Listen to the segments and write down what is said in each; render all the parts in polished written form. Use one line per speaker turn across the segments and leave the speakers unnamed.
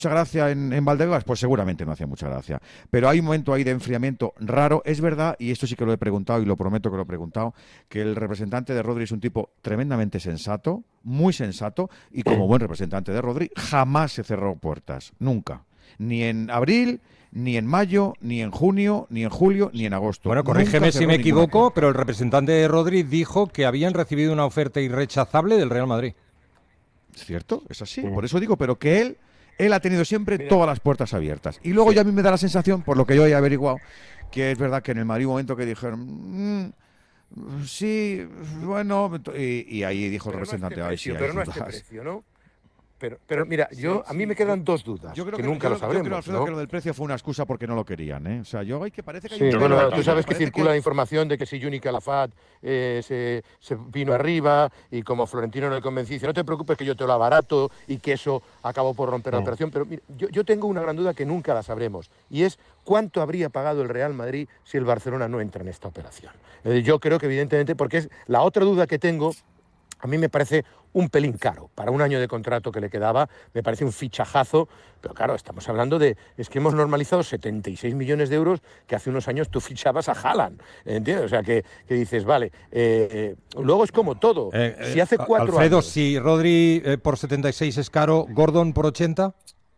mucha gracia en Valdebebas? Pues seguramente no hacía mucha gracia. Pero hay un momento ahí de enfriamiento raro. Es verdad, y esto sí que lo he preguntado y lo prometo que lo he preguntado, que el representante de Rodri es un tipo tremendamente sensato, muy sensato, y como buen representante de Rodri, jamás se cerró puertas. Nunca. Ni en abril, ni en mayo, ni en junio, ni en julio, ni en agosto.
Bueno,
Nunca
corrígeme si
cerró
me
ninguna
equivoco,
puerta.
pero el representante de Rodri dijo que habían recibido una oferta irrechazable del Real Madrid.
¿Es cierto? Es así. Por eso digo, pero que él ha tenido siempre
Mira,
todas las puertas abiertas. Y luego
sí.
ya a mí me da la sensación, por lo que yo he averiguado, que es verdad que en el Madrid hubo un momento que dijeron, sí, bueno, y ahí dijo el
Pero no a este
representante, ay, sí,
precio,
hay
pero no a este
dudas.
precio, ¿no? Pero mira, a mí me quedan dos dudas,
Yo creo
que
que,
nunca lo
yo creo,
sabremos,
Alfredo, que
¿no?
lo del precio fue una excusa porque no lo querían, ¿eh? O sea, que parece que hay
Sí,
un velo
bueno,
aquí,
tú
¿no?
sabes que
Parece
circula la
que...
información de que si Juni Calafat se vino arriba y como Florentino no le convenció, dice, no te preocupes que yo te lo abarato y que eso acabó por romper la operación. Pero mira, yo tengo una gran duda que nunca la sabremos y es cuánto habría pagado el Real Madrid si el Barcelona no entra en esta operación. Yo creo que evidentemente, porque es la otra duda que tengo. A mí me parece un pelín caro. Para un año de contrato que le quedaba, me parece un fichajazo. Pero claro, estamos hablando es que hemos normalizado 76 millones de euros que hace unos años tú fichabas a Haaland. ¿Entiendes? O sea, que dices, vale. Luego es como todo. Si hace 4
Alfredo,
años.
si Rodri por 76 es caro, Gordon por 80.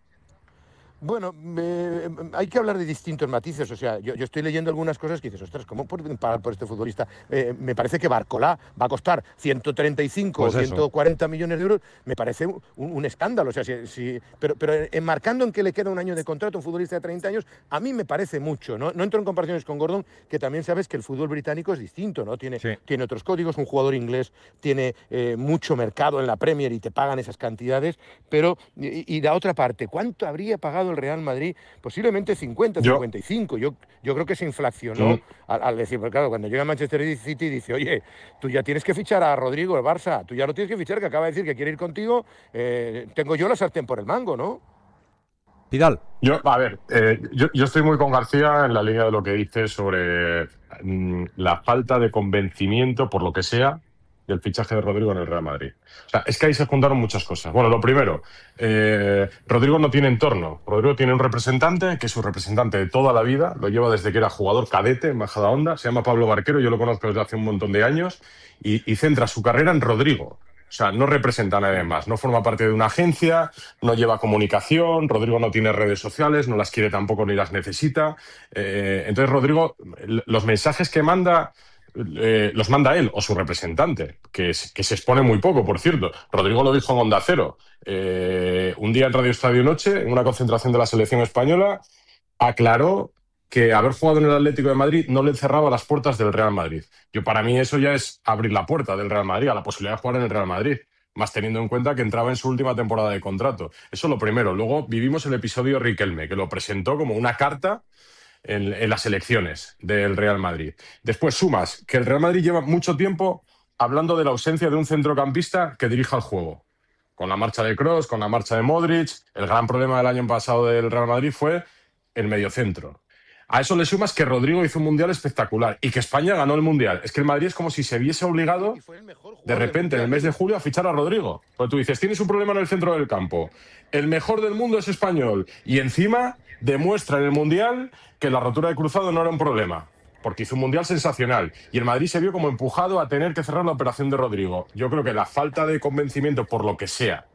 Bueno, hay que hablar de distintos matices. O sea, yo estoy leyendo algunas cosas que dices, ostras, ¿cómo pueden pagar por este futbolista? Me parece que Barcolá va a costar 135 o
Pues eso.
140 millones de euros. Me parece un escándalo. O sea, pero enmarcando en que le queda un año de contrato a un futbolista de 30 años, a mí me parece mucho. No entro en comparaciones con Gordon, que también sabes que el fútbol británico es distinto, ¿no? Tiene otros códigos. Un jugador inglés tiene mucho mercado en la Premier y te pagan esas cantidades. Pero, y la otra parte, ¿cuánto habría pagado el Real Madrid? Posiblemente 50,
Yo,
55. Yo creo que se inflacionó
mm,
al decir, porque claro, cuando llega Manchester City dice, oye, tú ya tienes que fichar a Rodrigo, el Barça, tú ya lo tienes que fichar, que acaba de decir que quiere ir contigo, tengo yo la sartén por el mango, ¿no?
Pidal.
a ver, yo estoy muy con García en la línea de lo que dice sobre la falta de convencimiento, por lo que sea, del fichaje de Rodrigo en el Real Madrid. O sea, es que ahí se juntaron muchas cosas. Bueno, lo primero, Rodrigo no tiene entorno. Rodrigo tiene un representante, que es su representante de toda la vida, lo lleva desde que era jugador cadete en Majadahonda, se llama Pablo Barquero, yo lo conozco desde hace un montón de años, y centra su carrera en Rodrigo. O sea, no representa a nadie más, no forma parte de una agencia, no lleva comunicación, Rodrigo no tiene redes sociales, no las quiere tampoco ni las necesita. Entonces, Rodrigo, los mensajes que manda, los manda él o su representante, que se expone muy poco, por cierto. Rodrigo lo dijo en Onda Cero. Un día en Radio Estadio Noche, en una concentración de la selección española, aclaró que haber jugado en el Atlético de Madrid no le cerraba las puertas del Real Madrid. Para mí eso ya es abrir la puerta del Real Madrid a la posibilidad de jugar en el Real Madrid, más teniendo en cuenta que entraba en su última temporada de contrato. Eso es lo primero. Luego vivimos el episodio Riquelme, que lo presentó como una carta en las elecciones del Real Madrid. Después sumas que el Real Madrid lleva mucho tiempo hablando de la ausencia de un centrocampista que dirija el juego. Con la marcha de Kroos, con la marcha de Modric, el gran problema del año pasado del Real Madrid fue el mediocentro. A eso le sumas que Rodrigo hizo un mundial espectacular y que España ganó el mundial. Es que el Madrid es como si se viese obligado
Y fue el mejor
de
jugador del
repente en el
mundial,
mes de julio a fichar a Rodrigo. Porque tú dices, tienes un problema en el centro del campo. El mejor del mundo es español. Y encima demuestra en el mundial que la rotura de cruzado no era un problema. Porque hizo un mundial sensacional. Y el Madrid se vio como empujado a tener que cerrar la operación de Rodrigo. Yo creo que la falta de convencimiento, por lo que sea,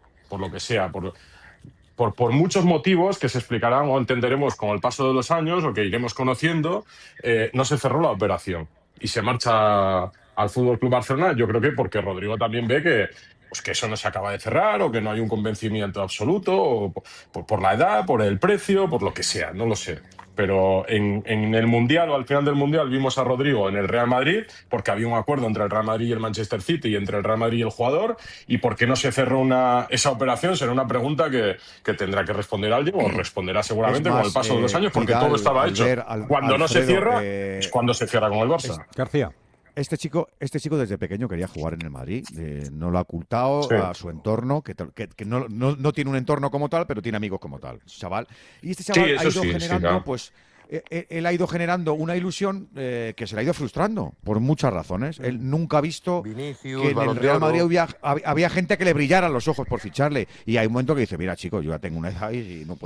por muchos motivos que se explicarán o entenderemos con el paso de los años o que iremos conociendo, no se cerró la operación y se marcha al Fútbol Club Barcelona. Yo creo que porque Rodrigo también ve que eso no se acaba de cerrar o que no hay un convencimiento absoluto, o por la edad, por el precio, por lo que sea, no lo sé. Pero en el Mundial o al final del Mundial vimos a Rodrigo en el Real Madrid porque había un acuerdo entre el Real Madrid y el Manchester City y entre el Real Madrid y el jugador. ¿Y por qué no se cerró esa operación? Será una pregunta que tendrá que responder alguien o responderá
Es
seguramente con el
más,
paso de los años porque todo
Pidal,
estaba hecho. Cuando no se
Alfredo,
cierra es cuando se cierra con el Barça.
García.
Este chico desde pequeño quería jugar en el Madrid, no lo ha ocultado
Sí.
a su entorno, que no tiene un entorno como tal, pero tiene amigos como tal, chaval. Y este
Sí,
chaval ha
eso
ido
sí,
generando,
claro.
pues, él ha ido generando una ilusión que se le ha ido frustrando por muchas razones. Él nunca ha visto
Vinicius,
que en el
Balón de
Real Madrid
Oro.
había gente que le brillaran los ojos por ficharle. Y hay un momento que dice, mira, chico, yo ya tengo una edad y no puedo